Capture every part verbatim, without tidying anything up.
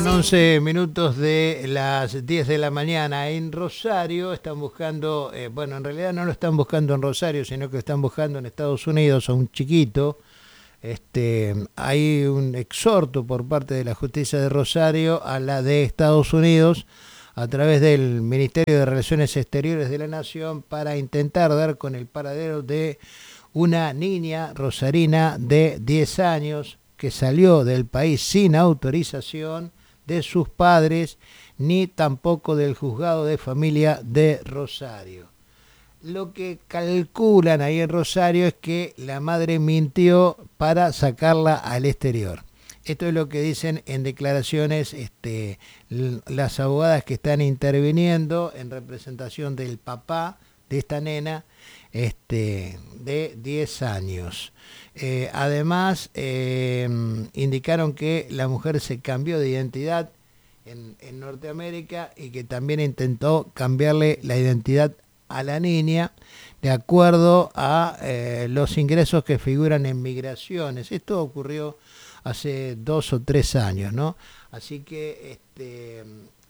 Pasaron once minutos de las diez de la mañana en Rosario. Están buscando, eh, bueno, en realidad no lo están buscando en Rosario, sino que lo están buscando en Estados Unidos a un chiquito. Este, hay un exhorto por parte de la justicia de Rosario a la de Estados Unidos a través del Ministerio de Relaciones Exteriores de la Nación para intentar dar con el paradero de una niña rosarina de diez años que salió del país sin autorización de sus padres ni tampoco del juzgado de familia de Rosario. Lo que calculan ahí en Rosario es que la madre mintió para sacarla al exterior. Esto es lo que dicen en declaraciones este, las abogadas que están interviniendo en representación del papá de esta nena este, de diez años. Eh, además, eh, indicaron que la mujer se cambió de identidad en, en Norteamérica y que también intentó cambiarle la identidad a la niña de acuerdo a eh, los ingresos que figuran en migraciones. Esto ocurrió hace dos o tres años, ¿no? Así que este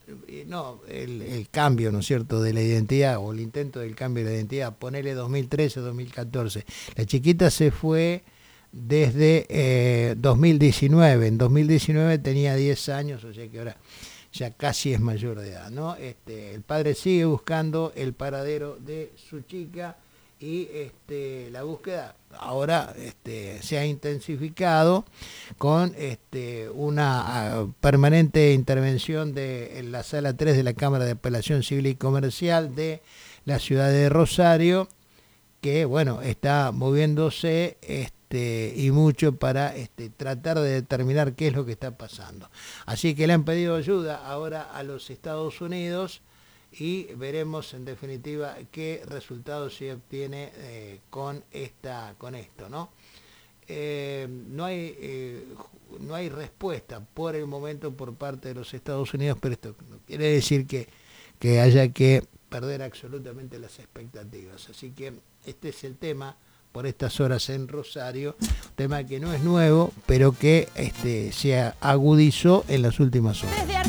no el, el cambio, ¿no es cierto?, de la identidad o el intento del cambio de la identidad, ponele dos mil trece, dos mil catorce. La chiquita se fue desde eh, dos mil diecinueve. En dos mil diecinueve tenía diez años, o sea que ahora ya casi es mayor de edad, ¿no? Este, el padre sigue buscando el paradero de su chica y este, la búsqueda ahora este, se ha intensificado con este, una uh, permanente intervención de en la sala tres de la Cámara de Apelación Civil y Comercial de la ciudad de Rosario, que bueno, está moviéndose este, y mucho para este, tratar de determinar qué es lo que está pasando. Así que le han pedido ayuda ahora a los Estados Unidos y veremos en definitiva qué resultados se obtiene eh, con esta con esto, ¿no? Eh, no hay eh, no hay respuesta por el momento por parte de los Estados Unidos, pero esto no quiere decir que, que haya que perder absolutamente las expectativas. Así que este es el tema por estas horas en Rosario, un tema que no es nuevo, pero que este, se agudizó en las últimas horas.